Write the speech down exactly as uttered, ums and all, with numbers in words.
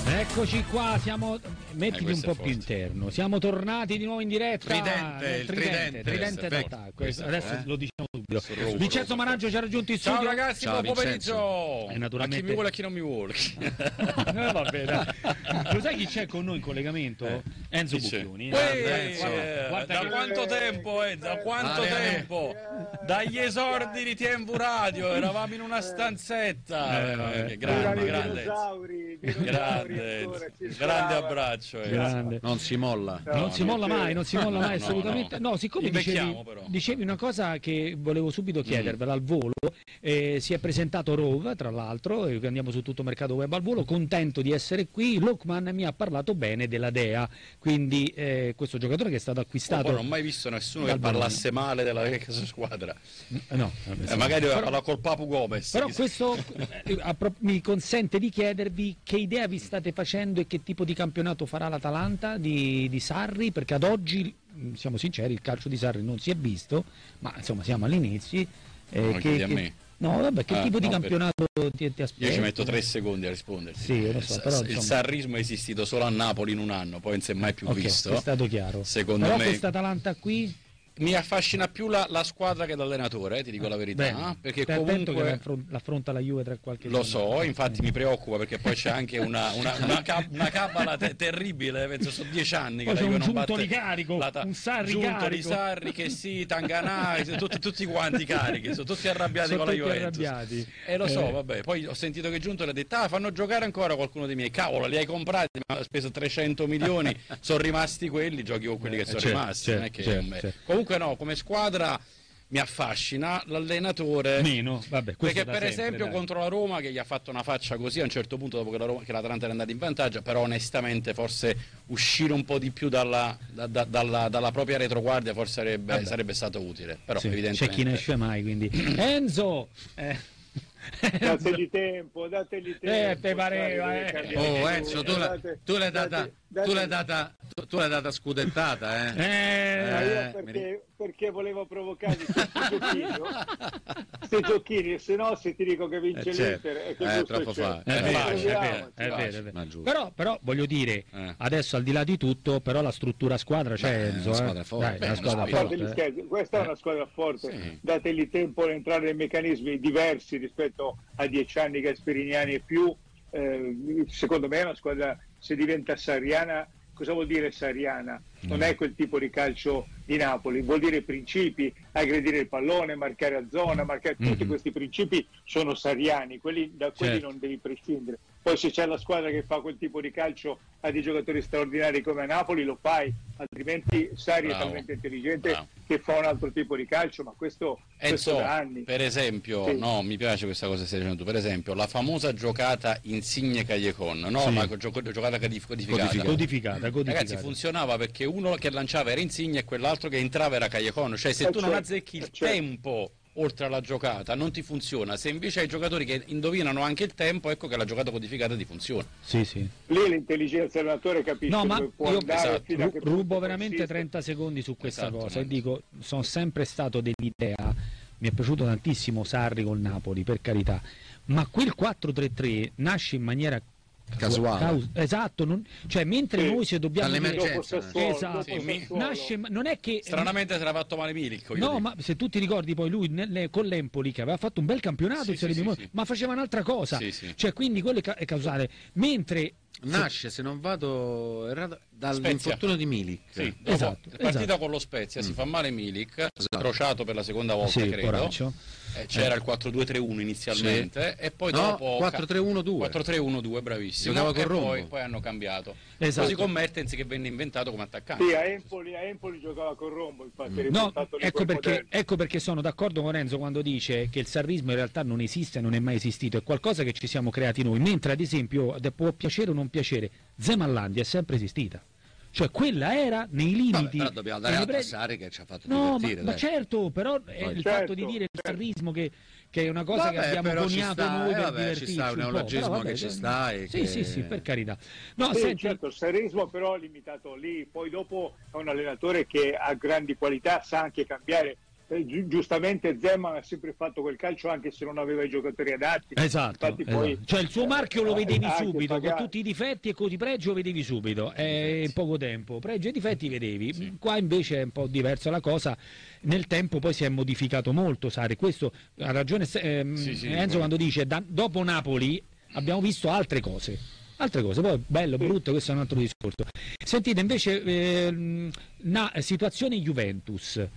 Eccoci qua, siamo mettiti eh, un po' più interno. Siamo tornati di nuovo in diretta. Tridente, il tridente, tridente d'attacco. Adesso eh? lo diciamo subito. Vincenzo Managgio ci ha raggiunto in studio. Ciao ragazzi, Ciao, buon pomeriggio. E naturalmente... A chi mi vuole e a chi non mi vuole. eh, va bene. Lo sai chi c'è con noi in collegamento? Eh. Enzo Bucchioni. Eh, Enzo. Eh, da che... quanto tempo, Enzo? Da quanto ah, tempo? Eh. Dagli esordi di T M V Radio, eravamo in una stanzetta. Eh, eh, grande, grande. Grande, grande abbraccio. Grande. Non si molla. No, non si molla mai, non si molla mai, no, assolutamente. No, no siccome dicevi, dicevi una cosa che volevo subito chiedervela mm. al volo, eh, si è presentato Rove, tra l'altro, e andiamo su tutto mercato web al volo, contento di essere qui. Lokman mi ha parlato bene della Dea, quindi eh, questo giocatore che è stato acquistato. Oh, non ho mai visto nessuno che parlasse Bologna. male della vecchia squadra. No, eh, magari doveva parlare col Papu Gomez. Però questo eh, mi consente di chiedervi che idea vi state facendo e che tipo di campionato farà l'Atalanta di, di Sarri, perché ad oggi, siamo sinceri, il calcio di Sarri non si è visto, ma insomma siamo all'inizio. Eh, no, che, a me. No, vabbè, che ah, tipo di no, campionato per... ti, ti aspetta? Io ci metto tre secondi a risponderti. Sì, io lo so, però, il sarrismo è esistito solo a Napoli in un anno, poi non si è mai più okay, visto. È stato chiaro. Secondo però me questa Atalanta qui mi affascina più la, la squadra che l'allenatore, eh, ti dico la verità. Beh, perché comunque che l'affronta la Juve tra qualche Lo so, infatti mi preoccupa perché poi c'è anche una, una, una, cap, una cabala te, terribile, penso sono dieci anni poi che la Juve un non batte. Di carico, la ta- un Sarri giunto carico. di Sarri che sì, Tanganà, tutti, tutti quanti carichi, sono tutti arrabbiati sono con tutti la Juventus. Arrabbiati. E lo so, eh. vabbè, poi ho sentito che Giunto le ha detto "Ah, fanno giocare ancora qualcuno dei miei". Cavolo, li hai comprati, ma ho speso trecento milioni, sono rimasti quelli, giochi con quelli che sono certo, rimasti, certo, non è che certo, certo. Comunque no, come squadra mi affascina, l'allenatore meno, vabbè, perché per sempre, esempio dai. contro la Roma che gli ha fatto una faccia così a un certo punto dopo che, la Roma, che l'Atalanta era andata in vantaggio, però onestamente forse uscire un po' di più dalla, da, da, dalla, dalla propria retroguardia forse sarebbe, sarebbe stato utile, però sì, evidentemente c'è chi ne esce mai, quindi Enzo eh. Dategli tempo, dategli tempo. Eh, te pareva, eh. Oh Enzo, tu, la, tu l'hai data, tu l'hai data, tu, tu l'hai data scudettata, eh? eh, eh io perché, perché volevo provocare questi giochini, questi giochini, se no se ti dico che vince eh, certo. l'Inter, è che eh, troppo fa. È, è, facile, è vero, è vero, è vero. Però, però voglio dire, eh. adesso al di là di tutto, però la struttura squadra c'è, cioè, Enzo, è una squadra forte. Dai, Beh, una squadra forte eh. scherzi, questa è una squadra forte, sì. Dategli tempo ad entrare nei meccanismi diversi rispetto a dieci anni Gasperignani e più, eh, secondo me è una squadra, se diventa sarriana, cosa vuol dire sarriana? Non è quel tipo di calcio di Napoli, vuol dire principi, aggredire il pallone, marcare a zona, marcare mm-hmm. tutti questi principi sono sarriani, quelli, da quelli certo. non devi prescindere. Poi se c'è la squadra che fa quel tipo di calcio a dei giocatori straordinari come a Napoli lo fai, altrimenti Sarri Bravo. è talmente intelligente Bravo. che fa un altro tipo di calcio, ma questo, questo Enzo, da anni. Per esempio, sì. no, mi piace questa cosa che stai dicendo tu, per esempio la famosa giocata Insigne Callejon, no? Sì. Ma gio- giocata codificata. Codificata. codificata, codificata. Ragazzi, funzionava perché uno che lanciava era Insigne e quell'altro che entrava era Callejon, cioè se eh tu certo, non azzecchi il certo. tempo oltre alla giocata non ti funziona, se invece hai giocatori che indovinano anche il tempo, ecco che la giocata codificata ti funziona. Sì, sì. Lì l'intelligenza dell'allenatore capisce no, ma può io andare esatto. rubo veramente consiste. trenta secondi su questa esatto, cosa e dico, sono sempre stato dell'idea, mi è piaciuto tantissimo Sarri col Napoli, per carità, ma quel quattro tre tre nasce in maniera casuale, Caus- esatto, non, cioè mentre sì. noi se dobbiamo all'emergenza dire, esatto, sì, mi, nasce, non è che stranamente si era fatto male Milik, no, dico. ma se tu ti ricordi poi lui nelle, con l'Empoli che aveva fatto un bel campionato sì, sì, sì, sì. ma faceva un'altra cosa, sì, sì. cioè quindi quello è, ca- è causale, mentre nasce, se non vado errato, dall'infortunio di Milik. Sì, esatto, partita esatto. con lo Spezia, mm. si fa male Milik, esatto. crociato per la seconda volta, sì, credo. Eh, c'era eh. il quattro due tre uno inizialmente sì. e poi no, dopo quattro tre uno due quattro tre uno due, bravissimo. Giocava con e Rombo. poi, poi hanno cambiato. Esatto. Così con Mertens che venne inventato come attaccante. Sì, a Empoli, a Empoli giocava con Rombo, infatti. Mm. No, ecco perché, ecco perché sono d'accordo con Renzo quando dice che il sarrismo in realtà non esiste, non è mai esistito, è qualcosa che ci siamo creati noi, mentre ad esempio può piacere o non piacere, Zemallandia è sempre esistita. Cioè quella era nei limiti. Vabbè, però dobbiamo andare a pre... Sassari che ci ha fatto no, divertire. Ma, ma certo, però è il certo, fatto di dire il sarrismo che, che è una cosa vabbè, che abbiamo coniato sta, noi eh, per vabbè, divertirci. Ci sta un neologismo che ci sta. E sì, che... sì, sì, per carità. No, sì, senti... certo, il sarrismo però è limitato lì, poi dopo è un allenatore che ha grandi qualità, sa anche cambiare eh, gi- giustamente Zeman ha sempre fatto quel calcio anche se non aveva i giocatori adatti. Esatto, Infatti esatto. Poi, Cioè il suo marchio lo vedevi eh, subito, pagato. con tutti i difetti e con i pregi lo vedevi subito, eh, in poco tempo. Pregi e difetti vedevi, sì. Qua invece è un po' diversa la cosa, nel tempo poi si è modificato molto, Sari, questo ha ragione ehm, sì, sì, Enzo poi... quando dice da, dopo Napoli abbiamo visto altre cose. Altre cose, poi bello, brutto, questo è un altro discorso. Sentite invece, eh, una situazione Juventus.